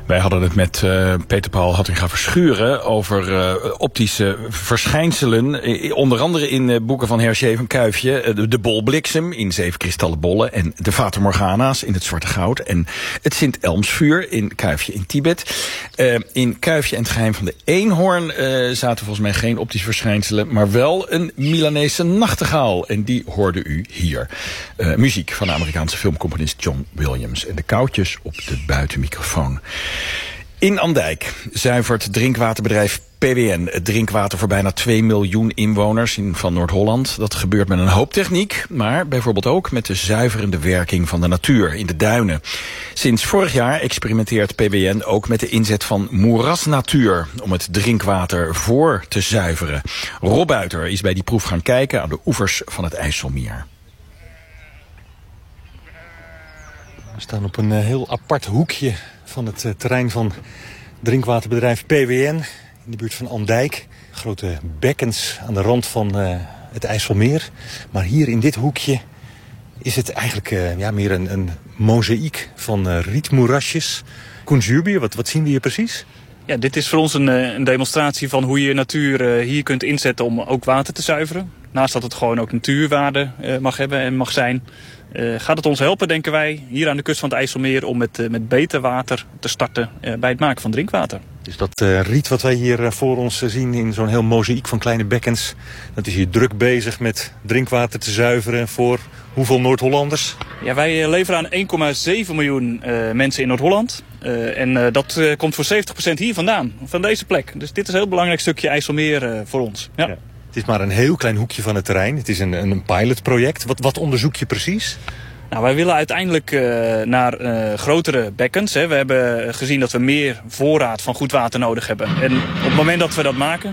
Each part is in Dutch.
Wij hadden het met Peter Paul Hattinga-Verschuren over optische verschijnselen. Onder andere in boeken van Hergé van Kuifje. De bolbliksem in 7 kristallen bollen. En de Fata Morgana's in het zwarte goud. En het Sint-Elmsvuur in Kuifje in Tibet. In Kuifje en het geheim van de eenhoorn zaten volgens mij geen optische verschijnselen. Maar wel een Milanese nachtegaal. En die hoorde u hier. Muziek van de Amerikaanse filmcomponist John Williams. En de koutjes op de buitenmicrofoon. In Andijk zuivert drinkwaterbedrijf PWN het drinkwater voor bijna 2 miljoen inwoners van Noord-Holland. Dat gebeurt met een hoop techniek, maar bijvoorbeeld ook met de zuiverende werking van de natuur in de duinen. Sinds vorig jaar experimenteert PWN ook met de inzet van moerasnatuur om het drinkwater voor te zuiveren. Rob Buiter is bij die proef gaan kijken aan de oevers van het IJsselmeer. We staan op een heel apart hoekje van het terrein van drinkwaterbedrijf PWN in de buurt van Andijk. Grote bekkens aan de rand van het IJsselmeer. Maar hier in dit hoekje is het eigenlijk meer een mozaïek van rietmoerasjes. Koen Zuurbier, wat zien we hier precies? Ja, dit is voor ons een demonstratie van hoe je natuur hier kunt inzetten om ook water te zuiveren. Naast dat het gewoon ook natuurwaarde mag hebben en mag zijn, gaat het ons helpen, denken wij, hier aan de kust van het IJsselmeer om met beter water te starten bij het maken van drinkwater. Dus dat riet wat wij hier voor ons zien in zo'n heel mozaïek van kleine bekkens, dat is hier druk bezig met drinkwater te zuiveren voor hoeveel Noord-Hollanders? Ja, wij leveren aan 1,7 miljoen mensen in Noord-Holland. En dat komt voor 70% hier vandaan, van deze plek. Dus dit is een heel belangrijk stukje IJsselmeer voor ons. Ja. Ja. Het is maar een heel klein hoekje van het terrein. Het is een pilotproject. Wat onderzoek je precies? Nou, wij willen uiteindelijk naar grotere bekkens. Hè. We hebben gezien dat we meer voorraad van goed water nodig hebben. En op het moment dat we dat maken...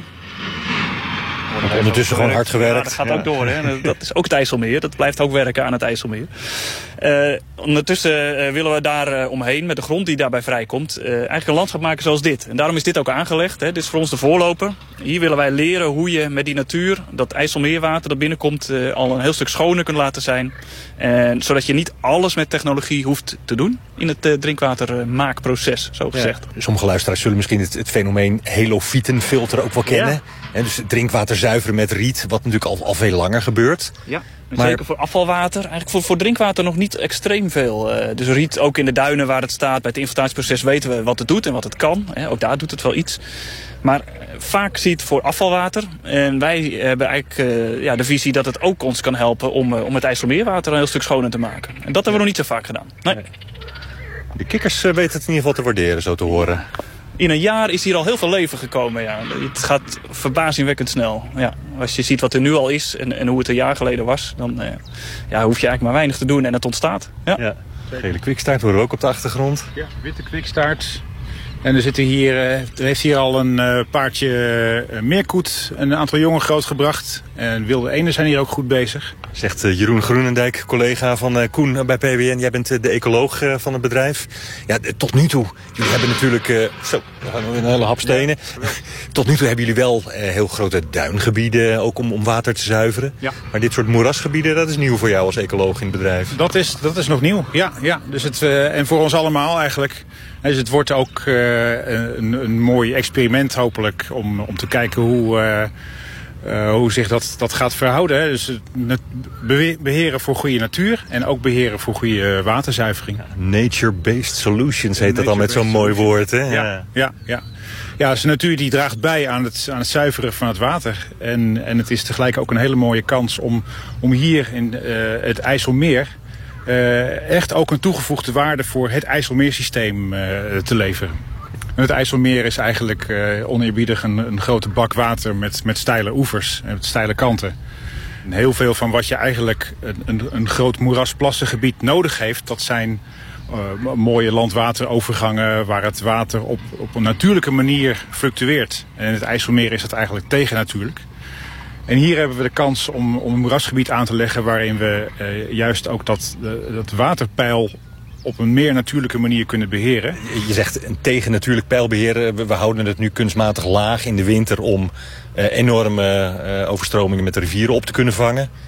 Ondertussen gewoon hard gewerkt. Ja, dat gaat ook door. Hè. Dat is ook het IJsselmeer. Dat blijft ook werken aan het IJsselmeer. Ondertussen willen we daar omheen, met de grond die daarbij vrijkomt, eigenlijk een landschap maken zoals dit. En daarom is dit ook aangelegd. Hè. Dit is voor ons de voorloper. Hier willen wij leren hoe je met die natuur, dat IJsselmeerwater dat binnenkomt, al een heel stuk schoner kunt laten zijn. Zodat je niet alles met technologie hoeft te doen in het drinkwatermaakproces, zo gezegd. Ja. Sommige luisteraars zullen misschien het fenomeen helofietenfilter ook wel kennen. Ja. En dus drinkwater zuiveren met riet, wat natuurlijk al veel langer gebeurt. Ja, maar zeker voor afvalwater. Eigenlijk voor drinkwater nog niet extreem veel. Dus riet, ook in de duinen waar het staat, bij het infiltratieproces weten we wat het doet en wat het kan. Ook daar doet het wel iets. Maar vaak zie je het voor afvalwater. En wij hebben eigenlijk de visie dat het ook ons kan helpen om het IJsselmeerwater een heel stuk schoner te maken. En dat hebben we nog niet zo vaak gedaan. Nee. De kikkers weten het in ieder geval te waarderen, zo te horen. In een jaar is hier al heel veel leven gekomen. Ja. Het gaat verbazingwekkend snel. Ja. Als je ziet wat er nu al is en hoe het een jaar geleden was, dan hoef je eigenlijk maar weinig te doen en het ontstaat. Ja. Ja. Gele kwikstaart horen we ook op de achtergrond. Ja, witte kwikstaart. En er heeft hier al een paardje meerkoet, een aantal jongen grootgebracht. En wilde eenden zijn hier ook goed bezig. Zegt Jeroen Groenendijk, collega van Koen bij PWN. Jij bent de ecoloog van het bedrijf. Ja, tot nu toe, jullie hebben natuurlijk... we gaan een hele hap stenen. Ja. Tot nu toe hebben jullie wel heel grote duingebieden, ook om water te zuiveren. Ja. Maar dit soort moerasgebieden, dat is nieuw voor jou als ecoloog in het bedrijf. Dat is nog nieuw, ja. Dus en voor ons allemaal eigenlijk. Dus het wordt ook een mooi experiment hopelijk om te kijken hoe zich dat gaat verhouden. Hè. Dus beheren voor goede natuur en ook beheren voor goede waterzuivering. Nature-based solutions heet dat dan met zo'n mooi woord. Hè? Ja, dus de natuur die draagt bij aan het zuiveren van het water. En het is tegelijk ook een hele mooie kans om hier in het IJsselmeer echt ook een toegevoegde waarde voor het IJsselmeersysteem te leveren. En het IJsselmeer is eigenlijk oneerbiedig een grote bak water met steile oevers en met steile kanten. En heel veel van wat je eigenlijk een groot moerasplassengebied nodig heeft, dat zijn mooie landwaterovergangen waar het water op een natuurlijke manier fluctueert. En in het IJsselmeer is dat eigenlijk tegennatuurlijk. En hier hebben we de kans om een moerasgebied aan te leggen waarin we juist ook dat waterpeil op een meer natuurlijke manier kunnen beheren. Je zegt een tegennatuurlijk peil beheren. We houden het nu kunstmatig laag in de winter om enorme overstromingen met de rivieren op te kunnen vangen.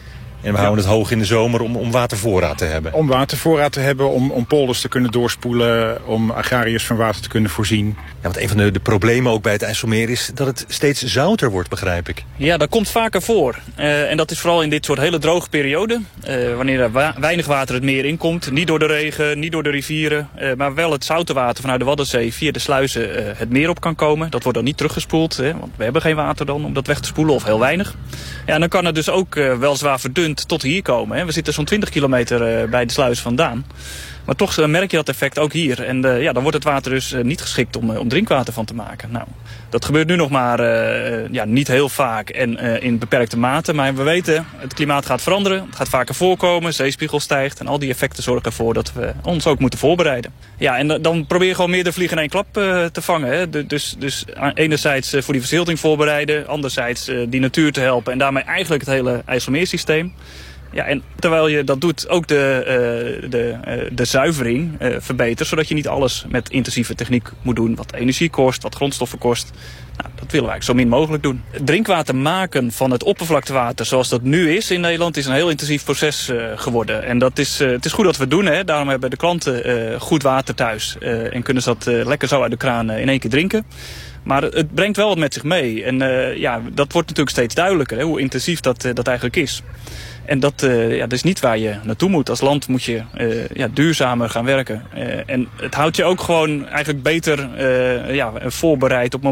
En we houden het hoog in de zomer om watervoorraad te hebben. Om watervoorraad te hebben, om polders te kunnen doorspoelen, om agrariërs van water te kunnen voorzien. Ja, want een van de problemen ook bij het IJsselmeer is dat het steeds zouter wordt, begrijp ik. Ja, dat komt vaker voor. En dat is vooral in dit soort hele droge perioden. Wanneer er weinig water het meer inkomt. Niet door de regen, niet door de rivieren. Maar wel het zoute water vanuit de Waddenzee via de sluizen het meer op kan komen. Dat wordt dan niet teruggespoeld. Want we hebben geen water dan om dat weg te spoelen of heel weinig. Ja, en dan kan het dus ook wel zwaar verdund tot hier komen. We zitten zo'n 20 kilometer bij de sluis vandaan. Maar toch merk je dat effect ook hier. En dan wordt het water dus niet geschikt om drinkwater van te maken. Nou, dat gebeurt nu nog maar niet heel vaak en in beperkte mate. Maar we weten, het klimaat gaat veranderen. Het gaat vaker voorkomen, zeespiegel stijgt. En al die effecten zorgen ervoor dat we ons ook moeten voorbereiden. Ja, en dan probeer je gewoon meerdere vliegen in één klap te vangen. Hè. Dus enerzijds voor die verzilting voorbereiden. Anderzijds die natuur te helpen. En daarmee eigenlijk het hele IJsselmeersysteem. Ja, en terwijl je dat doet, ook de zuivering verbetert. Zodat je niet alles met intensieve techniek moet doen. Wat energie kost, wat grondstoffen kost. Nou, dat willen we eigenlijk zo min mogelijk doen. Drinkwater maken van het oppervlaktewater zoals dat nu is in Nederland is een heel intensief proces geworden. En het is goed dat we het doen. Hè. Daarom hebben de klanten goed water thuis. En kunnen ze dat lekker zo uit de kraan in één keer drinken. Maar het brengt wel wat met zich mee. En dat wordt natuurlijk steeds duidelijker, hè, hoe intensief dat eigenlijk is. En dat is niet waar je naartoe moet. Als land moet je duurzamer gaan werken. En het houdt je ook gewoon eigenlijk beter voorbereid op